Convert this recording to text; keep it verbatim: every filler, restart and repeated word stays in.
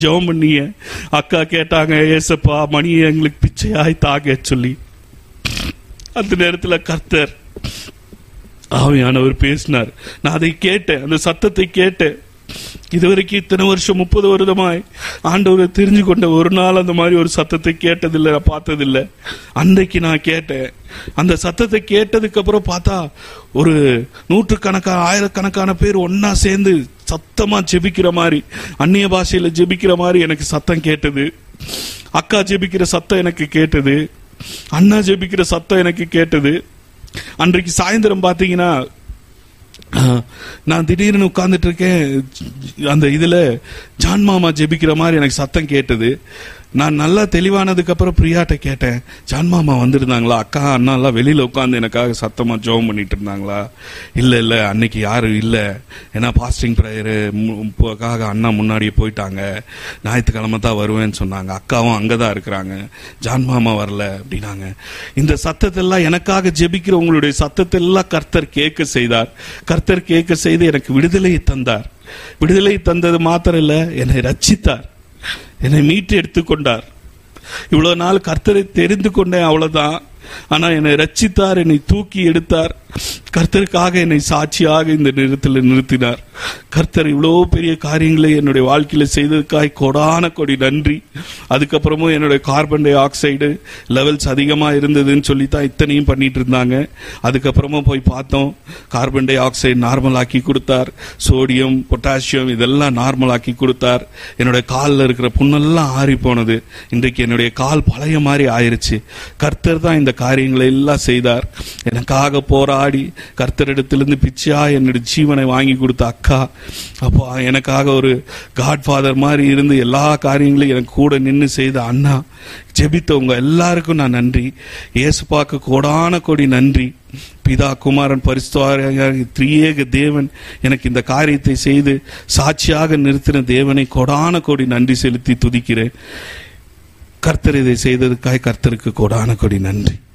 ஜெபம் பண்ணிய அக்கா கேட்டாங்க, ஏசப்பா மணியை எங்களுக்கு பிச்சையாய் தாங்க சொல்லி. அந்த நேரத்தில் கர்த்தர் ஆவியானவர் பேசினார். நான் அதை கேட்டேன், அந்த சத்தத்தை கேட்டேன். இதுவரைக்கும் இத்தனை வருஷம் முப்பது வருடமாய் ஆண்டவரை தெரிஞ்சு கொண்ட ஒரு நாள் அந்த மாதிரி ஒரு சத்தத்தை கேட்டதில்லை, நான் பார்த்ததில்லை. அன்றைக்கு நான் கேட்டேன். அந்த சத்தத்தை கேட்டதுக்கு அப்புறம் பார்த்தா ஒரு நூற்றுக்கணக்கான ஆயிரக்கணக்கான பேர் ஒன்னா சேர்ந்து சத்தமா ஜெபிக்கிற மாதிரி, அந்நிய பாஷையில ஜெபிக்கிற மாதிரி எனக்கு சத்தம் கேட்டது. அக்கா ஜெபிக்கிற சத்தம் எனக்கு கேட்டது, அண்ணா ஜெபிக்கிற சத்தம் எனக்கு கேட்டது. அன்றைக்கு சாயந்தரம் பாத்தீங்கன்னா நான் திடீர்னு உட்கார்ந்துட்டு இருக்கேன், அந்த இதுல ஜான் மாமா ஜெபிக்கிற மாதிரி எனக்கு சத்தம் கேட்டது. நான் நல்லா தெளிவானதுக்கு அப்புறம் பிரியாட்ட கேட்டேன், ஜான் மாமா வந்திருந்தாங்களா, அக்கா அண்ணா எல்லாம் வெளியில உட்காந்து எனக்காக சத்தமா ஜெபம் பண்ணிட்டு இருந்தாங்களா? இல்ல இல்ல அன்னைக்கு யாரும் இல்ல, ஏன்னா பாஸ்டிங் ப்ரேயருக்காக அண்ணா முன்னாடியே போயிட்டாங்க, ஞாயிற்றுக்கிழமை தான் வருவேன்னு சொன்னாங்க, அக்காவும் அங்கதான் இருக்கிறாங்க, ஜான் மாமா வரல அப்படின்னாங்க. இந்த சத்தத்தெல்லாம் எனக்காக ஜெபிக்கிற உங்களுடைய சத்தத்தெல்லாம் கர்த்தர் கேட்க செய்தார். கர்த்தர் கேட்க செய்து எனக்கு விடுதலையை தந்தார். விடுதலை தந்தது மாத்திரம் இல்ல, என்னை ரட்சித்தார், என்னை மீட்டு எடுத்துக்கொண்டார். இவ்வளவு நாள் கர்த்தரை தெரிந்து கொண்டேன், அவ்வளவுதான். ஆனா என்னை ரட்சித்தார், என்னை தூக்கி எடுத்தார். கர்த்தருக்காக என்னை சாட்சியாக இந்த நேரத்தில் நிறுத்தினார். கர்த்தர் இவ்வளவு பெரிய காரியங்களை என்னுடைய வாழ்க்கையில செய்ததுக்காய் கொடான கொடி நன்றி. அதுக்கப்புறமும் என்னுடைய கார்பன் டை ஆக்சைடு லெவல்ஸ் அதிகமா இருந்ததுன்னு சொல்லித்தான் இத்தனையும் பண்ணிட்டு இருந்தாங்க. அதுக்கப்புறமும் போய் பார்த்தோம், கார்பன் டை ஆக்சைடு நார்மல் ஆக்கி கொடுத்தார், சோடியம் பொட்டாசியம் இதெல்லாம் நார்மல் ஆக்கி கொடுத்தார். என்னுடைய காலில் இருக்கிற புண்ணெல்லாம் ஆறி போனது. இன்றைக்கு என்னுடைய கால் பழைய மாதிரி ஆயிருச்சு. கர்த்தர் தான் இந்த காரியங்களை எல்லாம் செய்தார். எனக்காக போராடி கர்த்தரிடத்திலிருந்து பிச்சையா என்னுடைய ஜீவனை வாங்கி கொடுத்த அக்கா, அப்போ எனக்காக ஒரு காட்ஃபாதர் மாதிரி இருந்து எல்லா காரியங்களையும் எனக்கு கூட நின்று செய்த அண்ணா, ஜெபித்தவங்க எல்லாருக்கும் நான் நன்றி. இயேசுப்பாக்கு கோடான கோடி நன்றி. பிதா குமாரன் பரிசுத்த திரியேக தேவன் எனக்கு இந்த காரியத்தை செய்து சாட்சியாக நிறுத்தின தேவனை கோடான கோடி நன்றி செலுத்தி துதிக்கிறேன். கர்த்தர் இதை செய்ததுக்காய் கர்த்தருக்கு கோடான கோடி நன்றி.